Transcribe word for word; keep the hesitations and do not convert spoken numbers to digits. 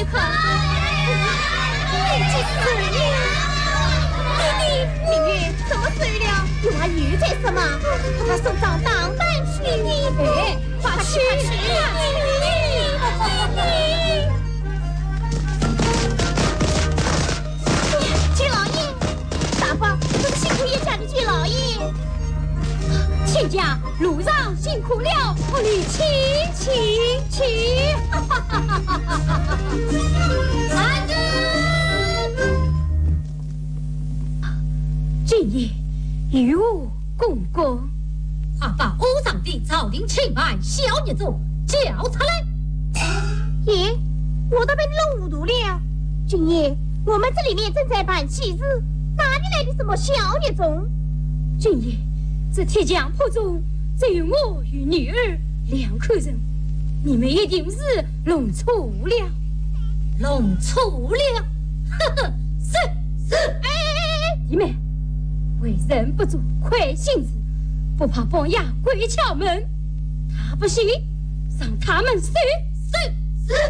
何？你死了！弟弟，明月怎么死了？有阿玉在什么？把他送上当班去。哎，快去！巨老爷，大方，这是辛苦叶家的巨老爷。亲家路上辛苦了，我你请请请！哈哈哈哈哈哈！安dân，俊爷与我共过。 他把欧上的朝廷钦派小孽种叫出来。 爷，我都被弄糊涂了。俊爷，我们这里面正在办喜事，哪里来的什么小孽种？俊爷，这铁匠铺中只有我与女儿两口人，你们一定是弄错了。 弄错了？呵呵，是是。 哎哎哎，弟妹，为人不足亏心事，不怕帮衙鬼敲门。他不信，让他们死死。